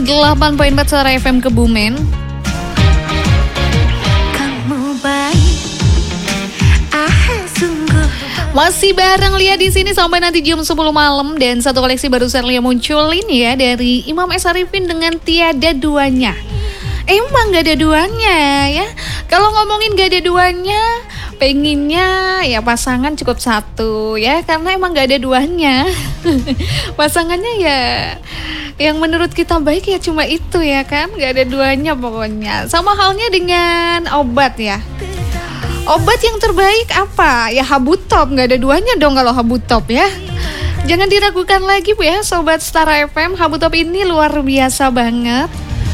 98.4 Suara FM Kebumen. Masih bareng Lia di sini sampai nanti jam 10 malam, dan satu koleksi barusan Lia munculin ya dari Imam S. Arifin dengan Tiada Duanya. Emang gak ada duanya ya. Kalau ngomongin gak ada duanya, pengennya ya pasangan cukup satu ya, karena emang gak ada duanya. Pasangannya ya yang menurut kita baik ya cuma itu ya kan, gak ada duanya pokoknya. Sama halnya dengan obat ya. Obat yang terbaik apa? Ya Habutop, gak ada duanya dong kalau Habutop ya. Jangan diragukan lagi Bu ya, Sobat Stara FM, Habutop ini luar biasa banget.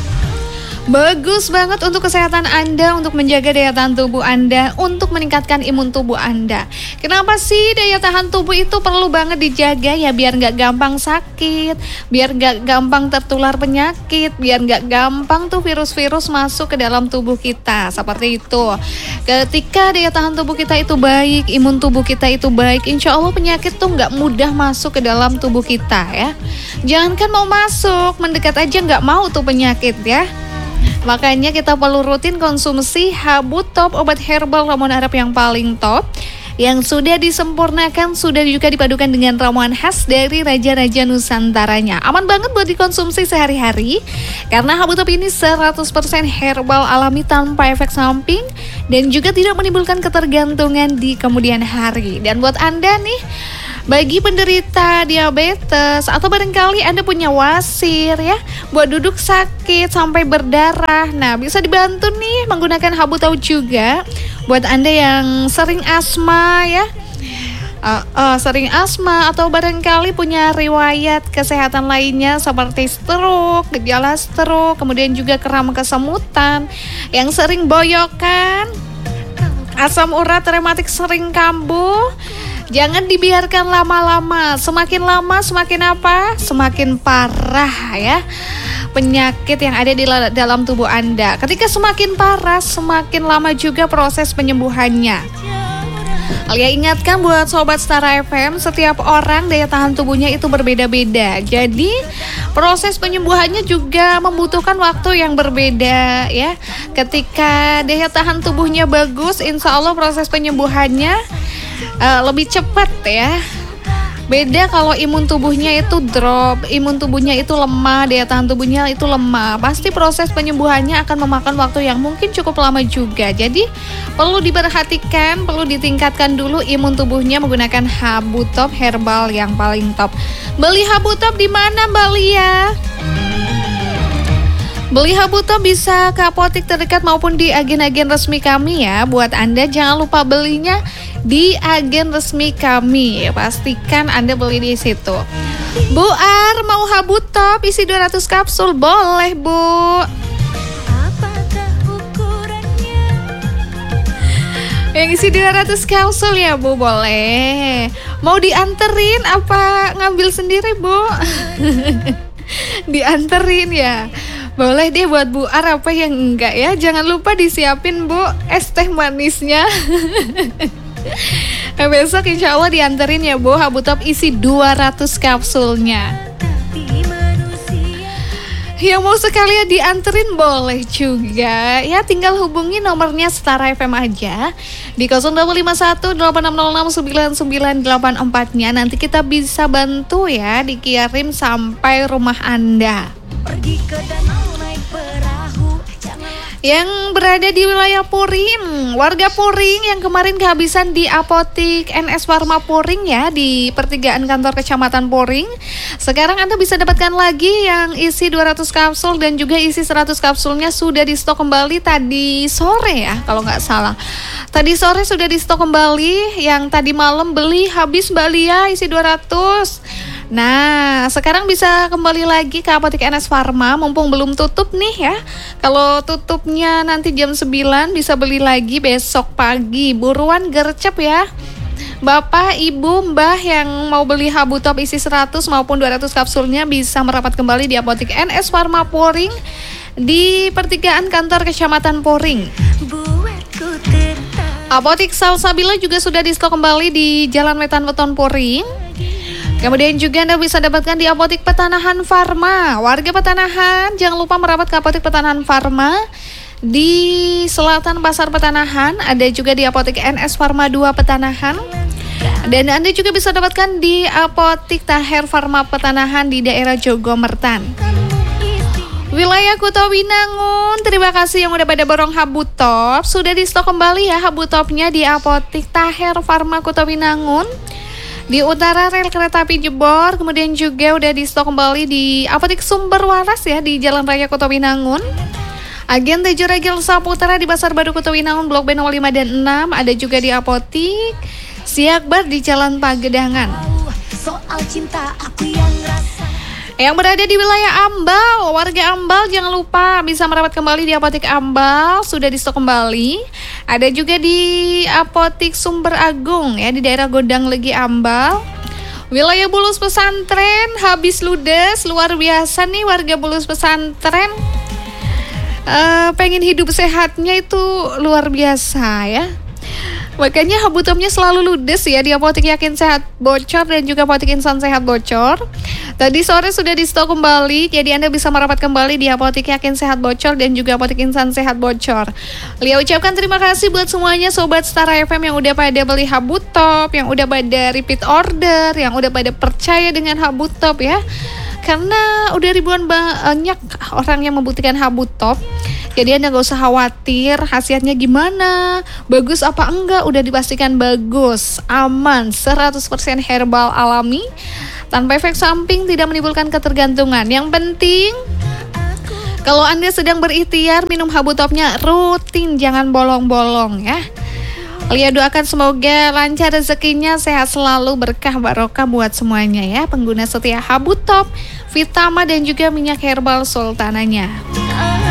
Bagus banget untuk kesehatan Anda, untuk menjaga daya tahan tubuh Anda, untuk meningkatkan imun tubuh Anda. Kenapa sih daya tahan tubuh itu perlu banget dijaga ya? Biar gak gampang sakit, biar gak gampang tertular penyakit, biar gak gampang tuh virus-virus masuk ke dalam tubuh kita. Seperti itu. Ketika daya tahan tubuh kita itu baik, imun tubuh kita itu baik, insya Allah penyakit tuh gak mudah masuk ke dalam tubuh kita ya. Jangankan mau masuk, mendekat aja gak mau tuh penyakit ya. Makanya kita perlu rutin konsumsi Habutop, obat herbal ramuan Arab yang paling top, yang sudah disempurnakan, sudah juga dipadukan dengan ramuan khas dari raja-raja Nusantaranya. Aman banget buat dikonsumsi sehari-hari, karena Habutop ini 100% herbal alami tanpa efek samping, dan juga tidak menimbulkan ketergantungan di kemudian hari. Dan buat Anda nih, bagi penderita diabetes atau barangkali Anda punya wasir ya, buat duduk sakit sampai berdarah, nah bisa dibantu nih menggunakan Habutop juga. Buat Anda yang sering asma ya, sering asma atau barangkali punya riwayat kesehatan lainnya seperti stroke, gejala stroke, kemudian juga kram kesemutan, yang sering boyokan, asam urat rematik sering kambuh, jangan dibiarkan lama-lama. Semakin lama semakin apa? Semakin parah ya penyakit yang ada di dalam tubuh Anda. Ketika semakin parah, semakin lama juga proses penyembuhannya. Alia ingatkan buat Sobat Stara FM, setiap orang daya tahan tubuhnya itu berbeda-beda. Jadi proses penyembuhannya juga membutuhkan waktu yang berbeda ya. Ketika daya tahan tubuhnya bagus, insya Allah proses penyembuhannya lebih cepat ya. Beda kalau imun tubuhnya itu drop, imun tubuhnya itu lemah, daya tahan tubuhnya itu lemah, pasti proses penyembuhannya akan memakan waktu yang mungkin cukup lama juga. Jadi perlu diperhatikan, perlu ditingkatkan dulu imun tubuhnya menggunakan Habutop herbal yang paling top. Beli Habutop di mana Mbak Lia? Beli Habutop bisa ke apotik terdekat maupun di agen-agen resmi kami ya. Buat Anda jangan lupa belinya di agen resmi kami. Pastikan Anda beli di situ. Bu Ar, mau Habutop isi 200 kapsul? Boleh Bu. Yang isi 200 kapsul ya Bu, boleh. Mau dianterin apa ngambil sendiri Bu? Dianterin ya. Boleh deh buat Bu Ar, apa yang enggak ya. Jangan lupa disiapin Bu es teh manisnya. Besok insya Allah dianterin ya Bu, Habutop isi 200 kapsulnya. Yang mau sekalian dianterin boleh juga ya, tinggal hubungi nomornya Stara FM aja di 0851 8606 9984-nya. Nanti kita bisa bantu ya, dikirim sampai rumah Anda. Pergi ke danau naik perahu. Yang berada di wilayah Puring, warga Puring yang kemarin kehabisan di apotik NS Pharma Puring ya, di pertigaan kantor kecamatan Puring, sekarang Anda bisa dapatkan lagi yang isi 200 kapsul dan juga isi 100 kapsulnya sudah di stok kembali tadi sore ya, kalau nggak salah. Tadi sore sudah di stok kembali, yang tadi malam beli habis Mbak Lia isi 200. Nah, sekarang bisa kembali lagi ke apotik NS Pharma, mumpung belum tutup nih ya. Kalau tutupnya nanti jam 9, bisa beli lagi besok pagi. Buruan gercep ya. Bapak, Ibu, Mbah yang mau beli Habutop isi 100 maupun 200 kapsulnya bisa merapat kembali di apotik NS Pharma Puring di pertigaan kantor kecamatan Puring. Apotik Salsabila juga sudah di stok kembali di Jalan Wetan Weton Puring. Kemudian juga Anda bisa dapatkan di Apotik Petanahan Farma. Warga Petanahan, jangan lupa merapat ke Apotik Petanahan Farma di Selatan Pasar Petanahan. Ada juga di Apotik NS Farma 2 Petanahan. Dan Anda juga bisa dapatkan di Apotik Taher Farma Petanahan di daerah Jogomertan. Wilayah Kuto Winangun, terima kasih yang udah pada borong Habutop. Sudah di stok kembali ya Habutopnya di Apotik Taher Farma Kuto Winangun. Di utara rel kereta api Jebor, kemudian juga udah di stok kembali di Apotik Sumber Waras ya di Jalan Raya Kuto Winangun. Agen Tejo Regil Saputra di Pasar Baru Kuto Winangun Blok B 05 dan 6. Ada juga di Apotik Siakbar di Jalan Pagedangan. Yang berada di wilayah Ambal, warga Ambal jangan lupa bisa merapat kembali di Apotik Ambal, sudah di stok kembali. Ada juga di Apotik Sumber Agung ya di daerah Godang Legi Ambal. Wilayah Bulus Pesantren habis ludes, luar biasa nih warga Bulus Pesantren. Pengen hidup sehatnya itu luar biasa ya. Makanya Habutopnya selalu ludes ya di Apotik Yakin Sehat bocor dan juga Apotik Insan Sehat bocor. Tadi sore sudah di stok kembali, jadi Anda bisa merapat kembali di Apotik Yakin Sehat bocor dan juga Apotik Insan Sehat bocor. Lia ucapkan terima kasih buat semuanya Sobat Star FM yang udah pada beli Habutop, yang udah pada repeat order, yang udah pada percaya dengan Habutop ya. Karena udah ribuan banyak orang yang membutuhkan Habutop. Jadi Anda gak usah khawatir khasiatnya gimana, bagus apa enggak, udah dipastikan bagus, aman, 100% herbal alami, tanpa efek samping, tidak menimbulkan ketergantungan. Yang penting, kalau Anda sedang berikhtiar minum Habutopnya rutin, jangan bolong-bolong ya. Lia doakan semoga lancar rezekinya, sehat selalu, berkah barokah buat semuanya ya. Pengguna setia Habutop, Vitama dan juga minyak herbal sultananya.